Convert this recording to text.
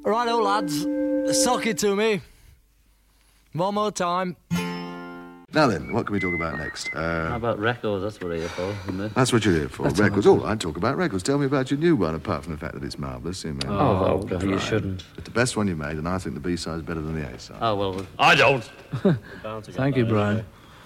Righto, lads. Suck it to me. One more time. Now then, what can we talk about next? How about records? That's what I'm here for, isn't it? That's what you're here for. That's records. All right, talk about records. Tell me about your new one, apart from the fact that it's marvellous. Oh, well, you shouldn't. It's the best one you made, and I think the B-side's better than the A-side. Oh, well, I don't. Thank you, Brian.